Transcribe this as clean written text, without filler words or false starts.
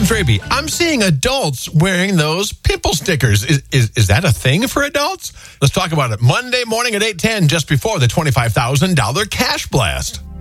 Draby, I'm seeing adults wearing those pimple stickers. Is that a thing for adults? Let's talk about it Monday morning at 8:10, just before the $25,000 cash blast.